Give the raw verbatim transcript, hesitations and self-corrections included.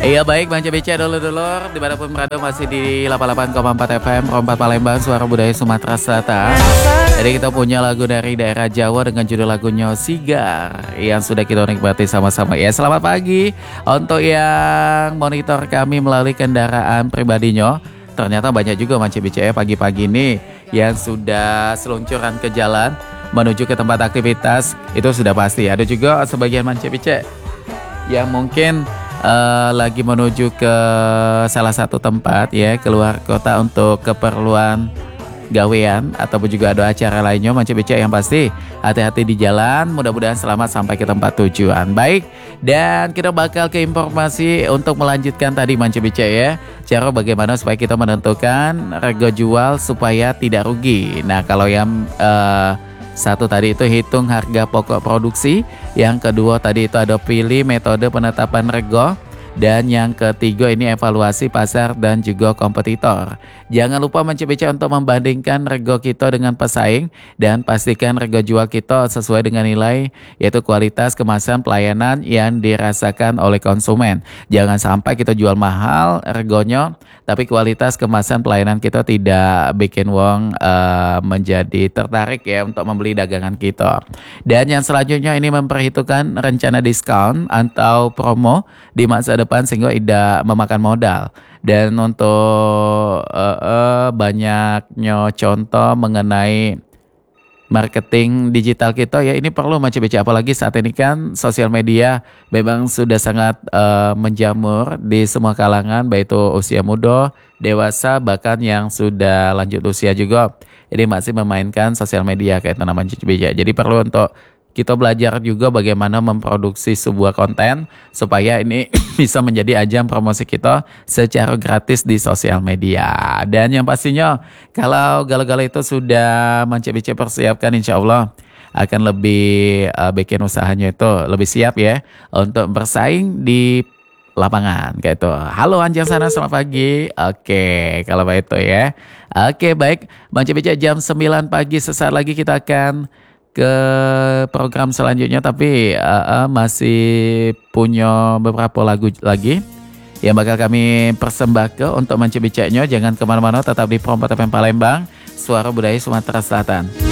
Iya baik Bang Cebice dulur-dulur dimanapun berada masih di delapan puluh delapan koma empat F M Rompat Palembang Suara Budaya Sumatera Selatan. Jadi kita punya lagu dari daerah Jawa dengan judul lagunya Sigar yang sudah kita nikmati sama-sama. Ya selamat pagi untuk yang monitor kami melalui kendaraan pribadinya. Ternyata banyak juga Bang Cebice pagi-pagi ini yang sudah seluncuran ke jalan menuju ke tempat aktivitas. Itu sudah pasti. Ada juga sebagian Bang Cebice yang mungkin Uh, lagi menuju ke salah satu tempat ya, keluar kota untuk keperluan gawean ataupun juga ada acara lainnya Bang Cebice. Yang pasti hati-hati di jalan, mudah-mudahan selamat sampai ke tempat tujuan. Baik, dan kita bakal ke informasi untuk melanjutkan tadi Bang Cebice ya, cara bagaimana supaya kita menentukan harga jual supaya tidak rugi. Nah kalau yang uh, satu tadi itu hitung harga pokok produksi, yang kedua tadi itu ada pilih metode penetapan rego, dan yang ketiga ini evaluasi pasar dan juga kompetitor. Jangan lupa Bang Cebice untuk membandingkan rego kita dengan pesaing dan pastikan rego jual kita sesuai dengan nilai yaitu kualitas, kemasan, pelayanan yang dirasakan oleh konsumen. Jangan sampai kita jual mahal regonya tapi kualitas, kemasan, pelayanan kita tidak bikin wong uh, menjadi tertarik ya untuk membeli dagangan kita. Dan yang selanjutnya ini memperhitungkan rencana diskon atau promo di masa depan sehingga tidak memakan modal. Dan untuk uh, uh, banyaknya contoh mengenai marketing digital kita ya ini perlu Bang Cebice, apalagi saat ini kan sosial media memang sudah sangat uh, menjamur di semua kalangan, baik itu usia muda, dewasa, bahkan yang sudah lanjut usia juga ini masih memainkan sosial media kayak Bang Cebice. Jadi perlu untuk kita belajar juga bagaimana memproduksi sebuah konten supaya ini bisa menjadi ajang promosi kita secara gratis di sosial media. Dan yang pastinya kalau gala-gala itu sudah Bang Cebice persiapkan, insya Allah akan lebih uh, bikin usahanya itu lebih siap ya untuk bersaing di lapangan kayak itu. Halo Anjang sana, selamat pagi. Oke, kalau begitu itu ya. Oke, baik Bang Cebice, jam sembilan pagi sesaat lagi kita akan ke program selanjutnya, tapi uh, uh, masih punya beberapa lagu lagi yang bakal kami persembahkan untuk Bang Cebice-nya. Jangan kemana-mana, tetap di Rompat F M Palembang Suara Budaya Sumatera Selatan.